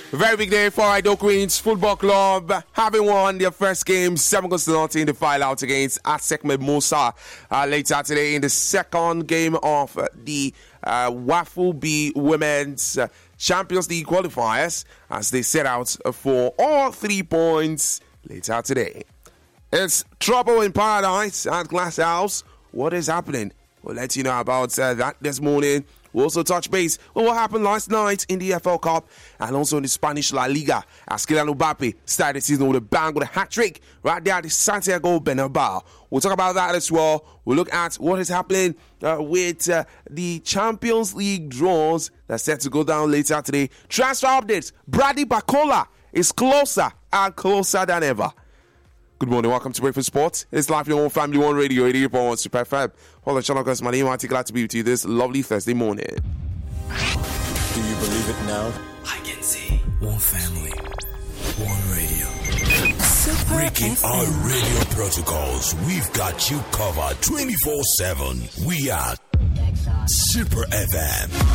Very big day for Ido Queens Football Club, having won their first game 7-0 in the file out against ASEC Mimosa later today in the second game of the Waffle B Women's Champions League qualifiers as they set out for all 3 points later today. It's trouble in paradise at Glass House. What is happening? We'll let you know about that this morning. We'll also touch base on what happened last night in the FL Cup and also in the Spanish La Liga as Kylian Mbappe started the season with a bang with a hat-trick right there at the Santiago Bernabeu. We'll talk about that as well. We'll look at what is happening with the Champions League draws that's set to go down later today. Transfer updates. Brady Bacola is closer and closer than ever. Good morning, welcome to Breakfast Sports. It's live on Family One Radio, 88.1 Super FM. Paul Chanokas, my name is glad to be with you this lovely Thursday morning. Do you believe it now? I can see. One family, one radio. Super Breaking FM. our radio protocols, we've got you covered 24/7. We are Super FM.